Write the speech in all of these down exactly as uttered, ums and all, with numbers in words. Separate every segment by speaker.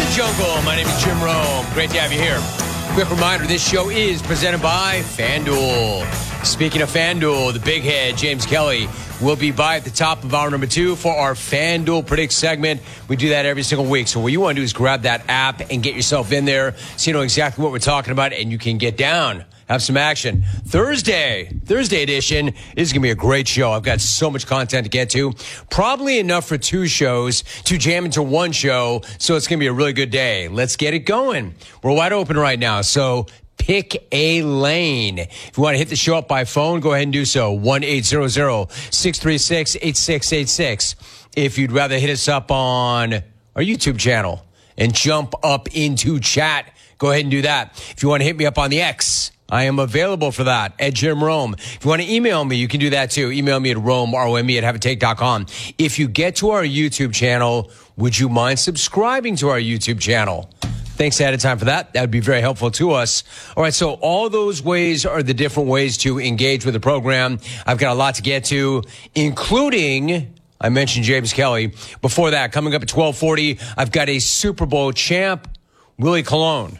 Speaker 1: Jungle. My name is Jim Rome. Great to have you here. Quick reminder, this show is presented by FanDuel. Speaking of FanDuel, the big head, James Kelly, will be by at the top of hour number two for our FanDuel Predict segment. We do that every single week. So what you want to do is grab that app and get yourself in there so you know exactly what we're talking about and you can get down. Have some action. Thursday, Thursday edition is going to be a great show. I've got so much content to get to. Probably enough for two shows to jam into one show. So it's going to be a really good day. Let's get it going. We're wide open right now. So pick a lane. If you want to hit the show up by phone, go ahead and do so. one eight hundred, six three six, eight six eight six. If you'd rather hit us up on our YouTube channel and jump up into chat, go ahead and do that. If you want to hit me up on the X, I am available for that at Jim Rome. If you want to email me, you can do that too. Email me at Rome, R O M E, at have a take dot com. If you get to our YouTube channel, would you mind subscribing to our YouTube channel? Thanks ahead of time for that. That would be very helpful to us. All right, so all those ways are the different ways to engage with the program. I've got a lot to get to, including, I mentioned James Kelly. Before that, coming up at twelve forty, I've got a Super Bowl champ, Willie Colon.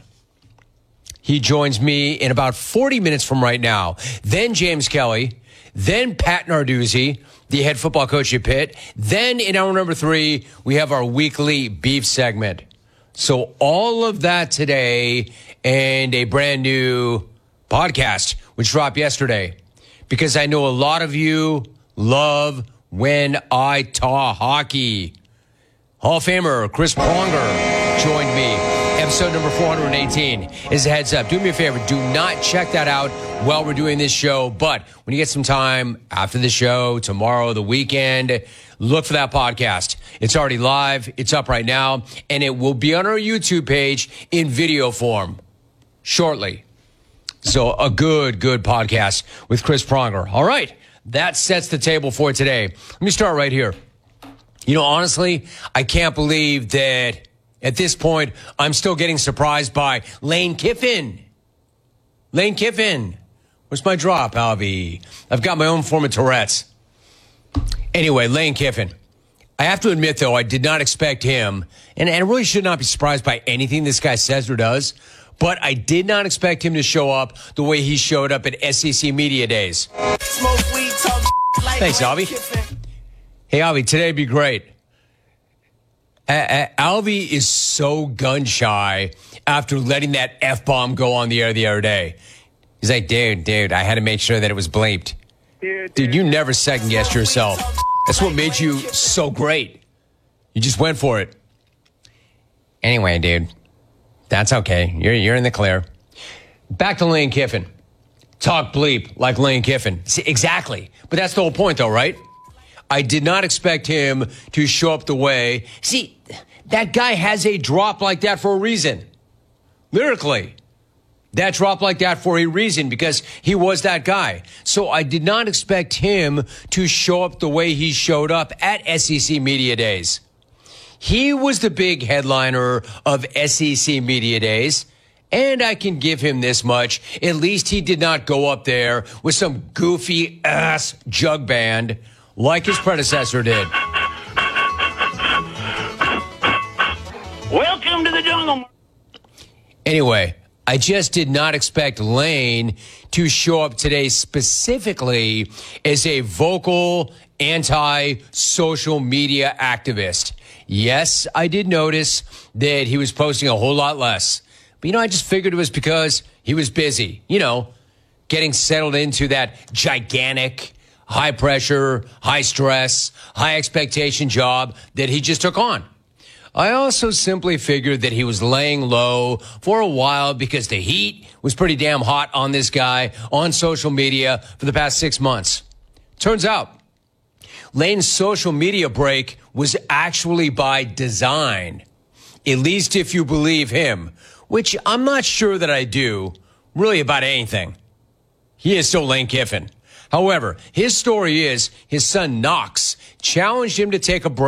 Speaker 1: He joins me in about forty minutes from right now. Then James Kelly. Then Pat Narduzzi, the head football coach at Pitt. Then in hour number three, we have our weekly beef segment. So all of that today and a brand new podcast, which dropped yesterday. Because I know a lot of you love When I Talk Hockey. Hall of Famer Chris Pronger joined me. Episode number four hundred eighteen is a heads up. Do me a favor. Do not check that out while we're doing this show. But when you get some time after the show, tomorrow, the weekend, look for that podcast. It's already live. It's up right now. And it will be on our YouTube page in video form shortly. So a good, good podcast with Chris Pronger. All right. That sets the table for today. Let me start right here. You know, honestly, I can't believe that at this point, I'm still getting surprised by Lane Kiffin. Lane Kiffin. Where's my drop, Alvy? I've got my own form of Tourette's. Anyway, Lane Kiffin. I have to admit, though, I did not expect him, and, and I really should not be surprised by anything this guy says or does, but I did not expect him to show up the way he showed up at S E C Media Days.
Speaker 2: Smoke weed, talk like
Speaker 1: Thanks, Alvy. Hey, Alvy, today'd be great. Uh, uh, Alvy is so gun shy after letting that F-bomb go on the air the other day. He's like, dude, dude, I had to make sure that it was bleeped. Dude, dude you never second-guessed yourself. That's what made you so great. You just went for it. Anyway, dude, that's okay. You're, you're in the clear. Back to Lane Kiffin. Talk bleep like Lane Kiffin. See, exactly. But that's the whole point, though, right? I did not expect him to show up the way. See, that guy has a drop like that for a reason. Lyrically. That drop like that for a reason because he was that guy. So I did not expect him to show up the way he showed up at S E C Media Days. He was the big headliner of S E C Media Days. And I can give him this much. At least he did not go up there with some goofy ass jug band like his predecessor did.
Speaker 2: Welcome to the jungle.
Speaker 1: Anyway, I just did not expect Lane to show up today specifically as a vocal anti-social media activist. Yes, I did notice that he was posting a whole lot less. But, you know, I just figured it was because he was busy, you know, getting settled into that gigantic high pressure, high stress, high expectation job that he just took on. I also simply figured that he was laying low for a while because the heat was pretty damn hot on this guy on social media for the past six months. Turns out, Lane's social media break was actually by design, at least if you believe him, which I'm not sure that I do really about anything. He is still Lane Kiffin. However, his story is his son Knox challenged him to take a break.